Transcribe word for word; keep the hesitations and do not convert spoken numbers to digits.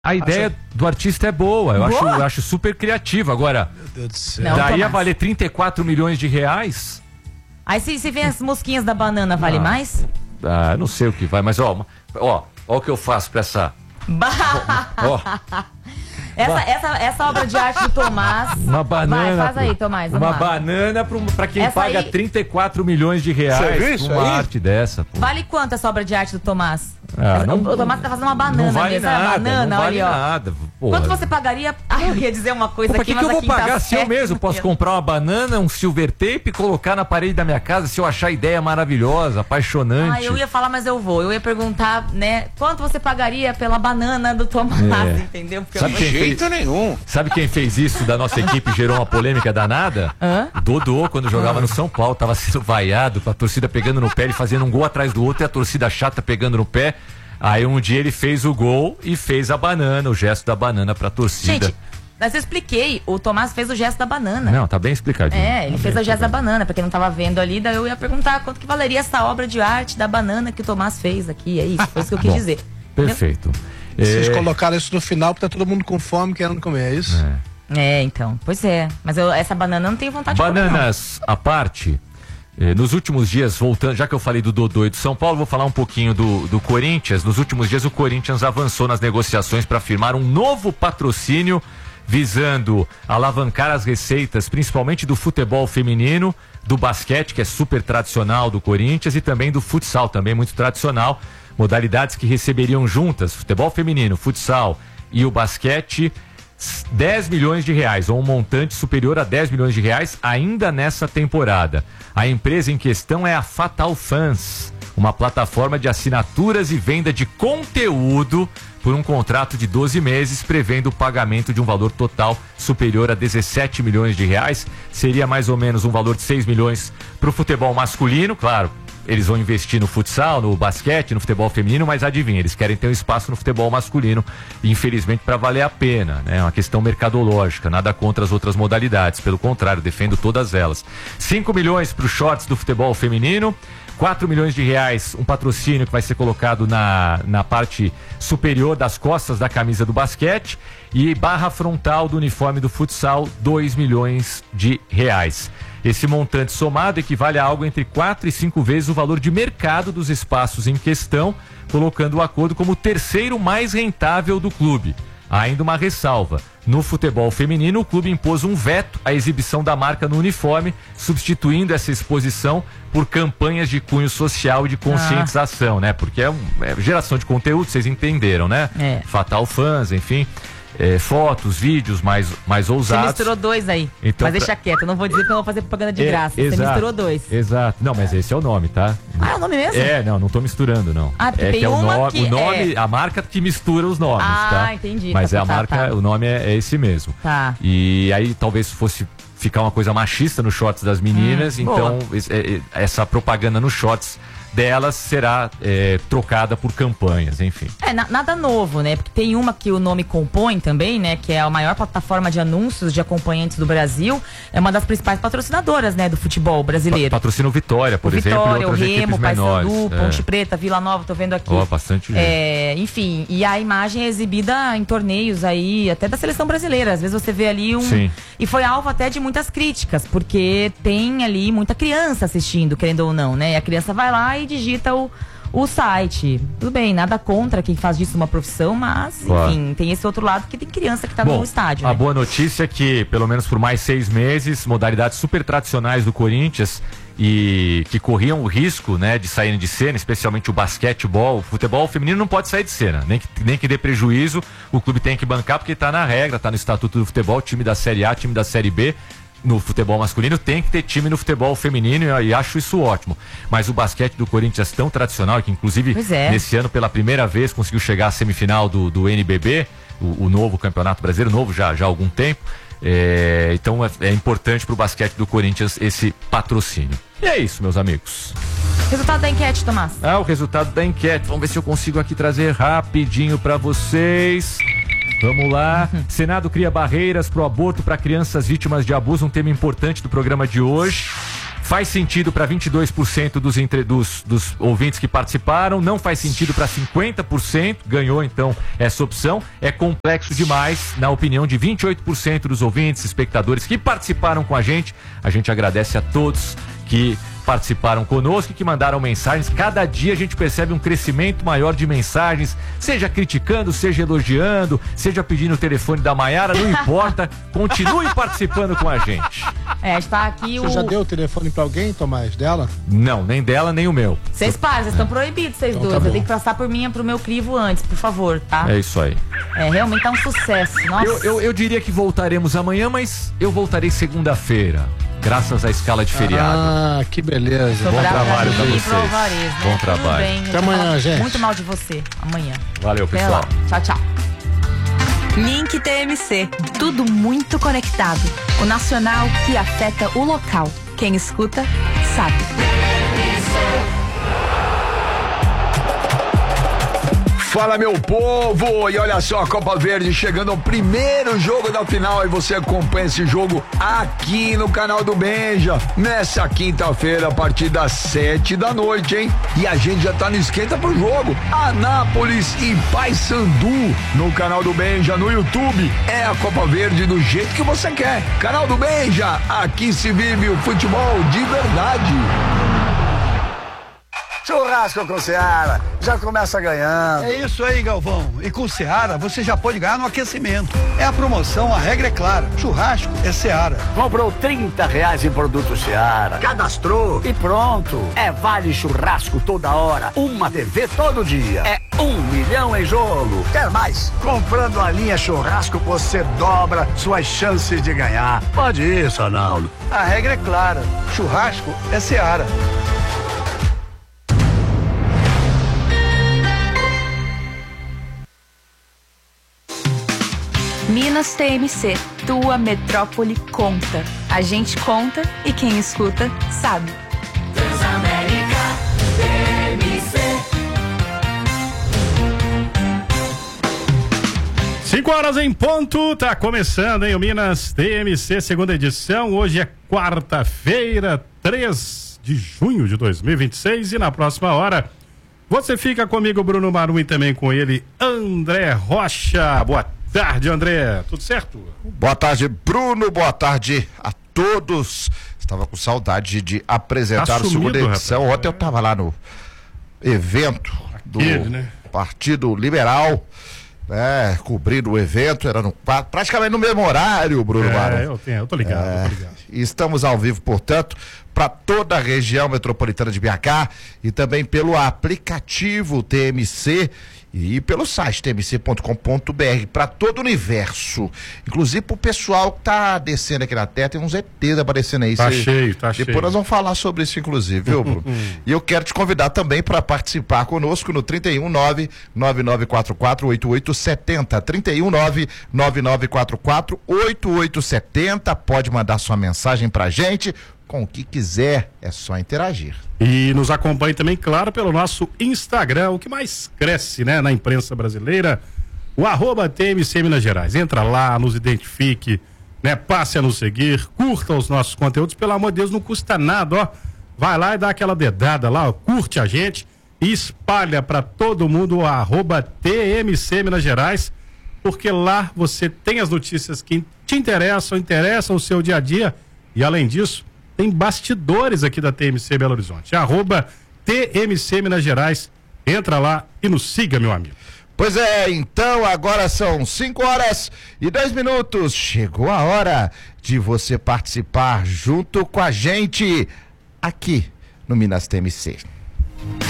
A ideia Acho... do artista é boa, eu acho, eu acho super criativa. Agora, meu Deus do céu. Não, daí Tomás. a valer trinta e quatro milhões de reais. Aí se, se vem as mosquinhas da banana, vale ah, mais? Ah, não sei o que vai, mas ó, ó, ó o que eu faço pra essa... ó, ó. Essa, essa, essa obra de arte do Tomás. Uma banana. Vai, faz aí, Tomás. Uma lá. banana pro, pra quem essa paga aí... trinta e quatro milhões de reais por uma aí? arte dessa. Pô. Vale quanto essa obra de arte do Tomás? Ah, não, o, o Tomás tá fazendo uma banana não vale mesmo. Nada, banana, não vale olha, nada. Porra. Quanto você pagaria? Ah, eu ia dizer uma coisa Pô, aqui, que mas que eu vou pagar se eu mesmo posso mesmo. comprar uma banana, um silver tape e colocar na parede da minha casa se eu achar a ideia maravilhosa, apaixonante? Ah, eu ia falar, mas eu vou. Eu ia perguntar, né? Quanto você pagaria pela banana do Tomás, é. entendeu? Porque Sabe eu... quem jeito fez... nenhum. Sabe quem fez isso da nossa equipe, gerou uma polêmica danada? Hã? Dodô, quando jogava no São Paulo, tava sendo vaiado, a torcida pegando no pé, ele fazendo um gol atrás do outro e a torcida chata pegando no pé. Aí um dia ele fez o gol e fez a banana, o gesto da banana pra torcida. Gente, mas eu expliquei, o Tomás fez o gesto da banana. Não, tá bem explicadinho. É, ele tá fez o gesto da banana, pra quem não tava vendo ali, daí eu ia perguntar quanto que valeria essa obra de arte da banana que o Tomás fez aqui, é isso, foi isso que eu quis Bom, dizer. Perfeito. É... Vocês colocaram isso no final porque tá todo mundo com fome querendo comer, é isso? É, é então, pois é, mas eu, essa banana eu não tenho vontade Bananas de comer. Bananas à parte... Nos últimos dias, voltando, já que eu falei do Dodô e do São Paulo, vou falar um pouquinho do, do Corinthians. Nos últimos dias, o Corinthians avançou nas negociações para firmar um novo patrocínio visando alavancar as receitas, principalmente do futebol feminino, do basquete, que é super tradicional do Corinthians, e também do futsal, também muito tradicional. Modalidades que receberiam juntas, futebol feminino, futsal e o basquete, dez milhões de reais, ou um montante superior a dez milhões de reais ainda nessa temporada. A empresa em questão é a Fatal Fans, uma plataforma de assinaturas e venda de conteúdo por um contrato de doze meses, prevendo o pagamento de um valor total superior a dezessete milhões de reais. Seria mais ou menos um valor de seis milhões para o futebol masculino, claro. Eles vão investir no futsal, no basquete, no futebol feminino, mas adivinha, eles querem ter um espaço no futebol masculino, infelizmente para valer a pena, né? É uma questão mercadológica, nada contra as outras modalidades, pelo contrário, defendo todas elas. cinco milhões para os shorts do futebol feminino, quatro milhões de reais, um patrocínio que vai ser colocado na, na parte superior das costas da camisa do basquete, e barra frontal do uniforme do futsal, dois milhões de reais. Esse montante somado equivale a algo entre quatro e cinco vezes o valor de mercado dos espaços em questão, colocando o acordo como o terceiro mais rentável do clube. Há ainda uma ressalva. No futebol feminino, o clube impôs um veto à exibição da marca no uniforme, substituindo essa exposição por campanhas de cunho social e de conscientização, ah. né? Porque é, um, é geração de conteúdo, vocês entenderam, né? É. Fatal Fans, enfim... É, fotos, vídeos mais, mais ousados. Você misturou dois aí, então, mas deixa quieto, eu não vou dizer que eu não vou fazer propaganda de é, graça. exato, Você misturou dois. Exato, não, mas esse é o nome, tá? Ah, é o nome mesmo? É, não, não tô misturando, não. Ah, porque é tem que é o, uma no, que o nome, é... a marca que mistura os nomes, ah, tá? Ah, entendi. Mas tá, é a tá, marca, tá. o nome é, é esse mesmo. Tá. E aí talvez fosse ficar uma coisa machista nos shorts das meninas, hum, então esse, essa propaganda nos shorts delas será é, trocada por campanhas, enfim. É, na, nada novo, né? Porque tem uma que o nome compõe também, né? Que é a maior plataforma de anúncios de acompanhantes do Brasil. É uma das principais patrocinadoras, né? Do futebol brasileiro. Patrocina o Vitória, por o exemplo, Vitória, e outras o Remo, equipes Paysandu, menores. Ponte é. Preta, Vila Nova, tô vendo aqui. Ó, oh, bastante gente. É, enfim, e a imagem é exibida em torneios aí, até da seleção brasileira. Às vezes você vê ali um... Sim. E foi alvo até de muitas críticas, porque tem ali muita criança assistindo, querendo ou não, né? E a criança vai lá e digita o... o site. Tudo bem, nada contra quem faz disso uma profissão, mas, claro. Enfim, tem esse outro lado que tem criança que tá Bom, no estádio. A né? boa notícia é que, pelo menos por mais seis meses, modalidades super tradicionais do Corinthians e que corriam o risco, né, de saírem de cena, especialmente o basquetebol, o futebol feminino não pode sair de cena, nem que, nem que dê prejuízo, o clube tem que bancar porque tá na regra, tá no estatuto do futebol, time da Série A, time da Série B. No futebol masculino tem que ter time no futebol feminino e, e acho isso ótimo. Mas o basquete do Corinthians tão tradicional, que inclusive é. nesse ano pela primeira vez conseguiu chegar à semifinal do, do N B B, o, o novo Campeonato Brasileiro, novo já, já há algum tempo. É, então é, é importante para o basquete do Corinthians esse patrocínio. E é isso, meus amigos. Resultado da enquete, Tomás. Ah, o resultado da enquete. Vamos ver se eu consigo aqui trazer rapidinho para vocês. Vamos lá. Uhum. Senado cria barreiras para o aborto para crianças vítimas de abuso, um tema importante do programa de hoje. Faz sentido para vinte e dois por cento dos, entre, dos, dos ouvintes que participaram, não faz sentido para cinquenta por cento, ganhou então essa opção. É complexo demais, na opinião de vinte e oito por cento dos ouvintes, espectadores que participaram com a gente. A gente agradece a todos que participaram conosco e que mandaram mensagens. Cada dia a gente percebe um crescimento maior de mensagens, seja criticando, seja elogiando, seja pedindo o telefone da Maiara, não importa, continue participando com a gente. É, está aqui Você o... já deu o telefone pra alguém, Tomás, dela? Não, nem dela, nem o meu. Vocês param, vocês estão proibidos, vocês Então dois. tá Eu bom. tenho que passar por mim, pro meu crivo antes, por favor, tá? É isso aí. É, realmente tá um sucesso. Nossa. Eu, eu, eu diria que voltaremos amanhã, mas eu voltarei segunda-feira, graças à escala de feriado. Ah, que beleza. Bom trabalho pra pra vocês. vocês. Bom trabalho. Bem, Até amanhã, gente. Muito mal de você. Amanhã. Valeu, Até pessoal. lá. Tchau, tchau. Link T M C, tudo muito conectado. O nacional que afeta o local. Quem escuta, sabe. Fala, meu povo! E olha só, a Copa Verde chegando ao primeiro jogo da final e você acompanha esse jogo aqui no canal do Benja, nessa quinta-feira a partir das sete da noite, hein? E a gente já tá no esquenta pro jogo. Anápolis e Paysandu no canal do Benja, no YouTube. É a Copa Verde do jeito que você quer. Canal do Benja, aqui se vive o futebol de verdade. Churrasco com Seara, já começa ganhando. É isso aí, Galvão. E com Seara, você já pode ganhar no aquecimento. É a promoção, a regra é clara. Churrasco é Seara. Comprou trinta reais em produto Seara, cadastrou e pronto. É vale churrasco toda hora, uma T V todo dia. É um milhão em jogo. Quer mais? Comprando a linha churrasco, você dobra suas chances de ganhar. Pode ir, Sonaldo. A regra é clara. Churrasco é Seara. Minas T M C, tua metrópole conta. A gente conta e quem escuta sabe. Transamérica T M C. Cinco horas em ponto, tá começando, hein, o Minas T M C, segunda edição. Hoje é quarta-feira, três de junho de dois mil e vinte e seis, e na próxima hora você fica comigo, Bruno Marum, e também com ele, André Rocha. Boa tarde, André. Tudo certo? Boa tarde, Bruno. Boa tarde a todos. Estava com saudade de apresentar Tá a segunda sumido, edição. rapaz. Ontem eu estava lá no evento do Aquele, né? Partido Liberal, né, cobrindo o evento. Era no, praticamente no mesmo horário, Bruno É, Marum. eu, tenho, eu tô ligado, É, eu tô ligado. e estamos ao vivo, portanto, para toda a região metropolitana de B H e também pelo aplicativo T M C e pelo site t m c ponto com ponto b r para todo o universo. Inclusive pro pessoal que tá descendo aqui na terra, tem uns E Tês aparecendo aí. Tá Cê- cheio, tá Depois cheio. nós vamos falar sobre isso, inclusive, viu, Bruno? E eu quero te convidar também para participar conosco no trinta e um, nove nove nove quatro quatro, oito oito sete zero. trinta e um, nove nove nove quatro quatro, oito oito sete zero. Pode mandar sua mensagem pra gente. Com o que quiser, é só interagir. E nos acompanhe também, claro, pelo nosso Instagram, o que mais cresce, né, na imprensa brasileira, o arroba T M C Minas Gerais. Entra lá, nos identifique, né, passe a nos seguir, curta os nossos conteúdos, pelo amor de Deus, não custa nada, ó. Vai lá e dá aquela dedada lá, ó, curte a gente e espalha para todo mundo o arroba T M C Minas Gerais, porque lá você tem as notícias que te interessam, interessam o seu dia a dia, e além disso, tem bastidores aqui da T M C Belo Horizonte. Arroba T M C Minas Gerais. Entra lá e nos siga, meu amigo. Pois é, então agora são cinco horas e dois minutos. Chegou a hora de você participar junto com a gente aqui no Minas T M C.